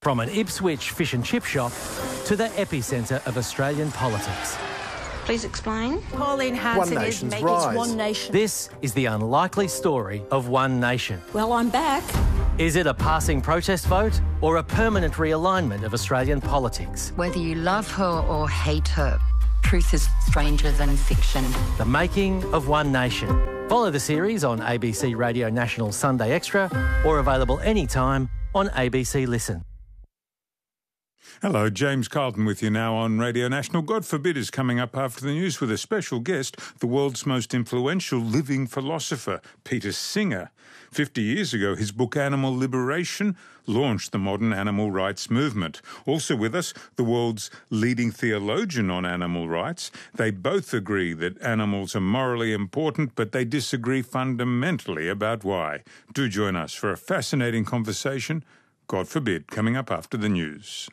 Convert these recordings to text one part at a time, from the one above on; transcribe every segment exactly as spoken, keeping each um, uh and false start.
From an Ipswich fish and chip shop to the epicentre of Australian politics. Please explain. Pauline Hanson One is Nation's making rise. One Nation. This is the unlikely story of One Nation. Well, I'm back. Is it a passing protest vote or a permanent realignment of Australian politics? Whether you love her or hate her, truth is stranger than fiction. The making of One Nation. Follow the series on A B C Radio National Sunday Extra or available anytime on A B C Listen. Hello, James Carlton with you now on Radio National. God forbid is coming up after the news with a special guest, the world's most influential living philosopher, Peter Singer. Fifty years ago, his book Animal Liberation launched the modern animal rights movement. Also with us, the world's leading theologian on animal rights. They both agree that animals are morally important, but they disagree fundamentally about why. Do join us for a fascinating conversation, God forbid, coming up after the news.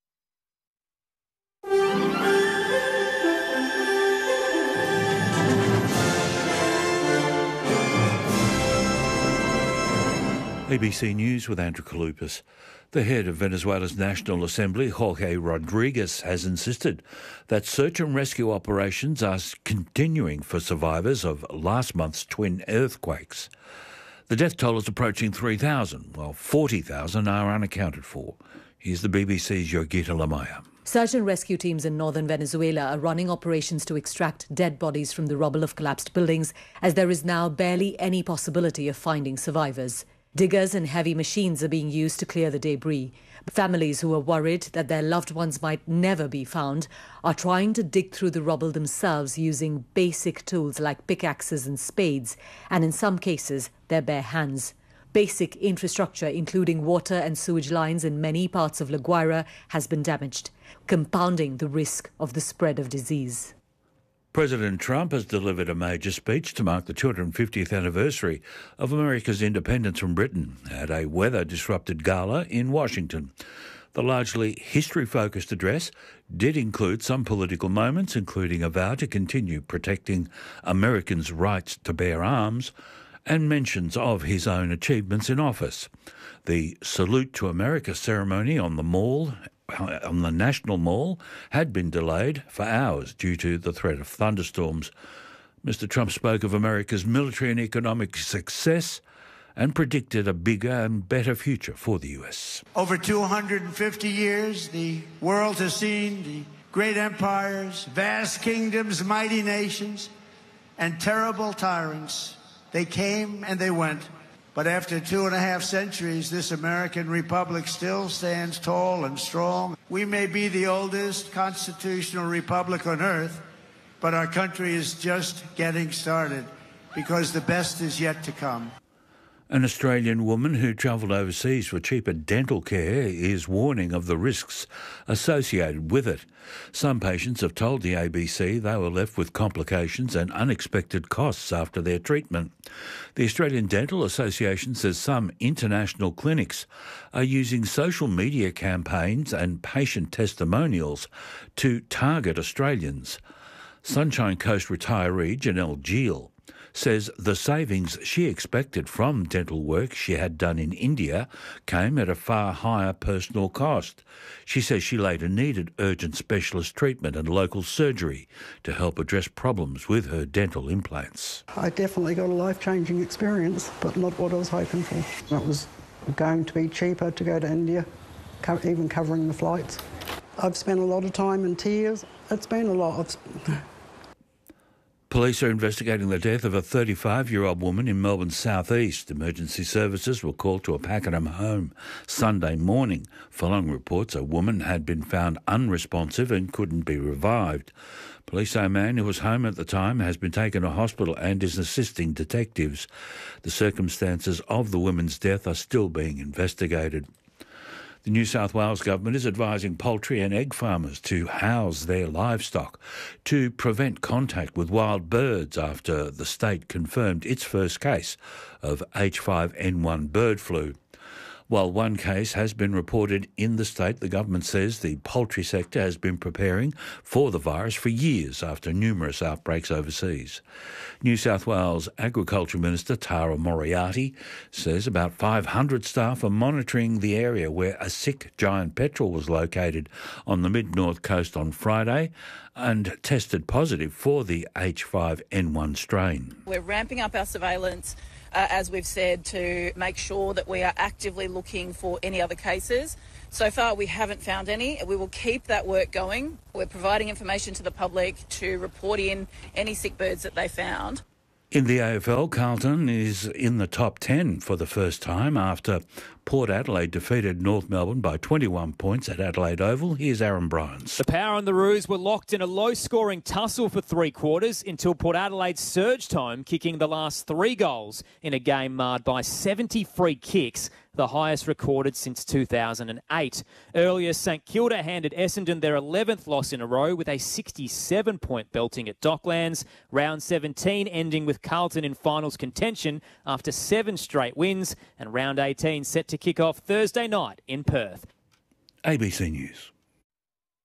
A B C News with Andrew Kalupas. The head of Venezuela's National Assembly, Jorge Rodriguez, has insisted that search and rescue operations are continuing for survivors of last month's twin earthquakes. The death toll is approaching three thousand, while forty thousand are unaccounted for. Here's the B B C's Yogita Lamaya. Search and rescue teams in northern Venezuela are running operations to extract dead bodies from the rubble of collapsed buildings, as there is now barely any possibility of finding survivors. Diggers and heavy machines are being used to clear the debris. Families who are worried that their loved ones might never be found are trying to dig through the rubble themselves using basic tools like pickaxes and spades, and in some cases, their bare hands. Basic infrastructure, including water and sewage lines in many parts of La Guaira, has been damaged, compounding the risk of the spread of disease. President Trump has delivered a major speech to mark the two hundred fiftieth anniversary of America's independence from Britain at a weather-disrupted gala in Washington. The largely history-focused address did include some political moments, including a vow to continue protecting Americans' rights to bear arms and mentions of his own achievements in office. The Salute to America ceremony on the Mall on the National Mall had been delayed for hours due to the threat of thunderstorms. Mister Trump spoke of America's military and economic success and predicted a bigger and better future for the U S. Over two hundred fifty years, the world has seen the great empires, vast kingdoms, mighty nations, and terrible tyrants. They came and they went. But after two and a half centuries, this American republic still stands tall and strong. We may be the oldest constitutional republic on earth, but our country is just getting started because the best is yet to come. An Australian woman who travelled overseas for cheaper dental care is warning of the risks associated with it. Some patients have told the A B C they were left with complications and unexpected costs after their treatment. The Australian Dental Association says some international clinics are using social media campaigns and patient testimonials to target Australians. Sunshine Coast retiree Janelle Gill says the savings she expected from dental work she had done in India came at a far higher personal cost. She says she later needed urgent specialist treatment and local surgery to help address problems with her dental implants. I definitely got a life-changing experience, but not what I was hoping for. It was going to be cheaper to go to India, co- even covering the flights. I've spent a lot of time in tears. It's been a lot of... Police are investigating the death of a thirty-five-year-old woman in Melbourne's southeast. Emergency services were called to a Pakenham home Sunday morning. Following reports, a woman had been found unresponsive and couldn't be revived. Police say a man who was home at the time has been taken to hospital and is assisting detectives. The circumstances of the woman's death are still being investigated. The New South Wales government is advising poultry and egg farmers to house their livestock to prevent contact with wild birds after the state confirmed its first case of H five N one bird flu. While one case has been reported in the state, the government says the poultry sector has been preparing for the virus for years after numerous outbreaks overseas. New South Wales Agriculture Minister Tara Moriarty says about five hundred staff are monitoring the area where a sick giant petrel was located on the mid-north coast on Friday and tested positive for the H five N one strain. We're ramping up our surveillance, Uh, as we've said, to make sure that we are actively looking for any other cases. So far, we haven't found any. We will keep that work going. We're providing information to the public to report in any sick birds that they found. In the A F L, Carlton is in the top ten for the first time after Port Adelaide defeated North Melbourne by twenty-one points at Adelaide Oval. Here's Aaron Bryans. The Power and the Roos were locked in a low-scoring tussle for three quarters until Port Adelaide surged home, kicking the last three goals in a game marred by seventy free kicks, the highest recorded since two thousand eight. Earlier, St Kilda handed Essendon their eleventh loss in a row with a sixty-seven point belting at Docklands. Round seventeen ending with Carlton in finals contention after seven straight wins, and round eighteen set to kick off Thursday night in Perth. A B C News.